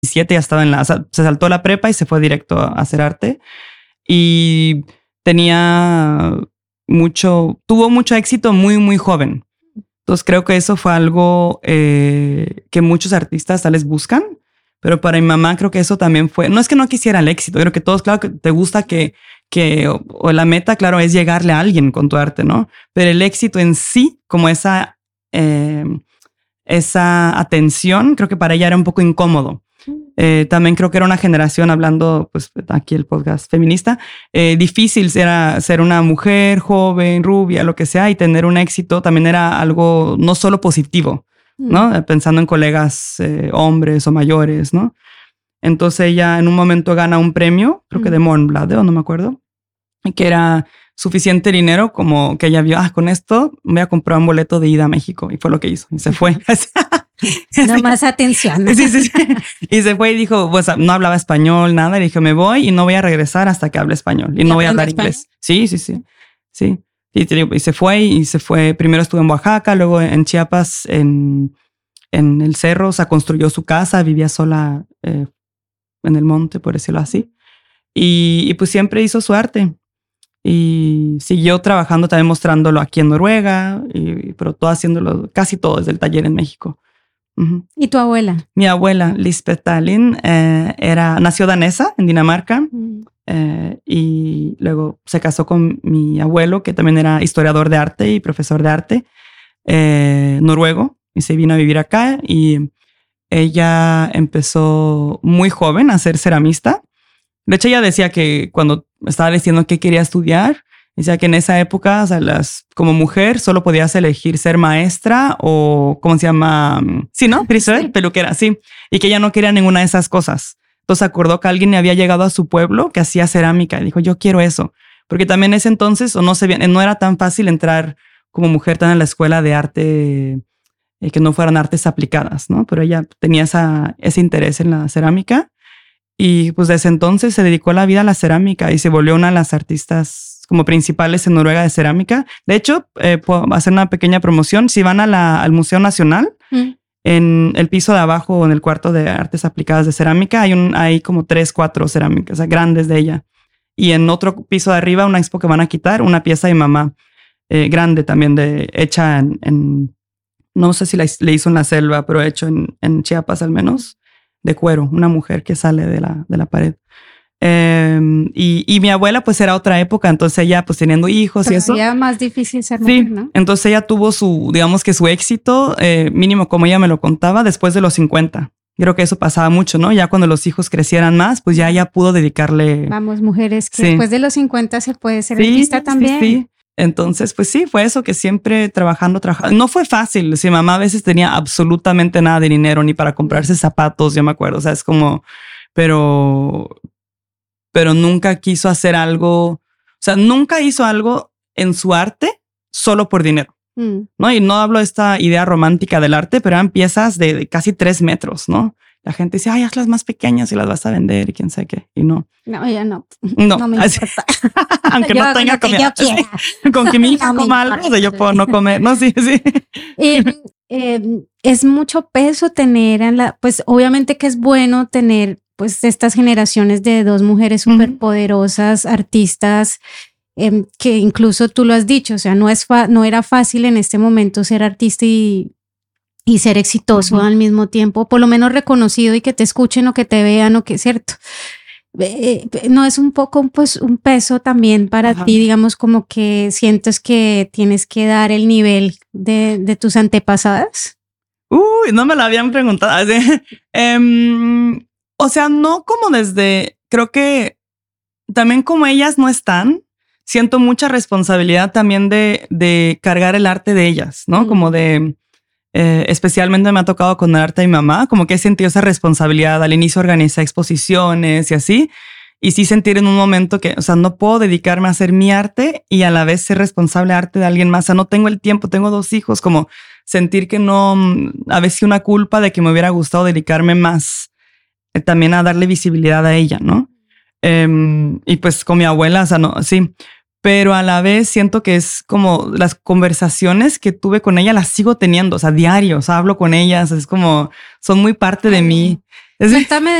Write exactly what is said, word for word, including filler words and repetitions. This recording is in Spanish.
diecisiete ya estaba en la... O sea, se saltó la prepa y se fue directo a hacer arte. Y tenía mucho... Tuvo mucho éxito muy, muy joven. Entonces creo que eso fue algo eh, que muchos artistas tal vez buscan. Pero para mi mamá creo que eso también fue... No es que no quisiera el éxito. Creo que todos, claro que te gusta que... que o, o la meta, claro, es llegarle a alguien con tu arte, ¿no? Pero el éxito en sí, como esa... Eh, esa atención, creo que para ella era un poco incómodo. Eh, también creo que era una generación, hablando, pues aquí el podcast feminista, eh, difícil era ser una mujer joven, rubia, lo que sea, y tener un éxito también era algo no solo positivo, ¿no? Mm. Pensando en colegas eh, hombres o mayores, ¿no? Entonces ella en un momento gana un premio, creo mm. que de Montblanc, o no me acuerdo, que era suficiente dinero como que ella vio, ah, con esto voy a comprar un boleto de ida a México. Y fue lo que hizo. Y se fue. No más atención. Sí, sí, sí. Y se fue y dijo, pues no hablaba español, nada. Y dije, me voy y no voy a regresar hasta que hable español. Y no voy a hablar español? Inglés. Sí, sí, sí. Sí. Y, te digo, y se fue y se fue. Primero estuvo en Oaxaca, luego en Chiapas, en, en el cerro. O sea, construyó su casa, vivía sola eh, en el monte, por decirlo así. Y, y pues siempre hizo su arte. Y siguió trabajando también mostrándolo aquí en Noruega, y, pero todo haciéndolo, casi todo desde el taller en México. Uh-huh. ¿Y tu abuela? Mi abuela, Lisbeth Tallinn, eh, era, nació danesa en Dinamarca uh-huh. eh, y luego se casó con mi abuelo, que también era historiador de arte y profesor de arte, eh, noruego, y se vino a vivir acá. Y ella empezó muy joven a ser ceramista. De hecho, ella decía que cuando estaba diciendo qué quería estudiar, decía que en esa época, o sea, las, como mujer, solo podías elegir ser maestra o, ¿cómo se llama? Sí, ¿no? Sí. Peluquera, sí. Y que ella no quería ninguna de esas cosas. Entonces acordó que alguien había llegado a su pueblo que hacía cerámica y dijo, yo quiero eso. Porque también en ese entonces, o no se no era tan fácil entrar como mujer tan en la escuela de arte, eh, que no fueran artes aplicadas, ¿no? Pero ella tenía esa, ese interés en la cerámica. Y pues desde entonces se dedicó la vida a la cerámica y se volvió una de las artistas como principales en Noruega de cerámica. De hecho, eh, puedo hacer una pequeña promoción. Si van a la, al Museo Nacional, mm. en el piso de abajo o en el cuarto de artes aplicadas de cerámica, hay, un, hay como tres, cuatro cerámicas, o sea, grandes de ella. Y en otro piso de arriba, una expo que van a quitar, una pieza de mamá eh, grande también, de, hecha en, en, no sé si la, le hizo en la selva, pero hecho en, en Chiapas al menos. De cuero, una mujer que sale de la, de la pared. Eh, y, y mi abuela pues era otra época, entonces ella pues teniendo hijos pero y eso. Era más difícil ser mujer, sí, ¿no? Entonces ella tuvo su, digamos que su éxito, eh, mínimo como ella me lo contaba, después de los cincuenta. Creo que eso pasaba mucho, ¿no? Ya cuando los hijos crecieran más, pues ya ella pudo dedicarle... Vamos, mujeres, que sí. después de los cincuenta se puede ser sí, artista también. Sí, sí. Entonces, pues sí, fue eso que siempre trabajando, trabajando. No fue fácil. Si mamá a veces tenía absolutamente nada de dinero ni para comprarse zapatos, yo me acuerdo. O sea, es como, pero, pero nunca quiso hacer algo. O sea, nunca hizo algo en su arte solo por dinero. Mm. ¿No? Y no hablo de esta idea romántica del arte, pero eran piezas de, de casi tres metros, ¿no? La gente dice, ay, hazlas más pequeñas y las vas a vender y quién sabe qué. Y no. No, ya no. No, no me importa. Aunque no tenga comida. Sí. Con que mi hija no coma algo, o sea, yo puedo no comer. No, sí, sí. Eh, eh, es mucho peso tener, en la, pues obviamente que es bueno tener pues estas generaciones de dos mujeres súper poderosas, uh-huh. artistas, eh, que incluso tú lo has dicho, o sea, no, es fa- no era fácil en este momento ser artista y y ser exitoso uh-huh. al mismo tiempo, por lo menos reconocido y que te escuchen o que te vean o que es cierto. Eh, no es un poco pues un peso también para uh-huh. ti, digamos, como que sientes que tienes que dar el nivel de, de tus antepasadas. Uy, no me lo habían preguntado. um, o sea, no como desde, creo que también como ellas no están, siento mucha responsabilidad también de, de cargar el arte de ellas, ¿no? Uh-huh. Como de... Eh, especialmente me ha tocado con el arte de mi mamá, como que he sentido esa responsabilidad. Al inicio organizé exposiciones y así, y sí sentir en un momento que, o sea, no puedo dedicarme a hacer mi arte y a la vez ser responsable de arte de alguien más. O sea, no tengo el tiempo, tengo dos hijos, como sentir que no, a veces una culpa de que me hubiera gustado dedicarme más eh, también a darle visibilidad a ella, ¿no? Eh, y pues con mi abuela, o sea, no, sí. Pero a la vez siento que es como las conversaciones que tuve con ella las sigo teniendo, o sea, diario, o sea, hablo con ellas, es como, son muy parte de mí. Cuéntame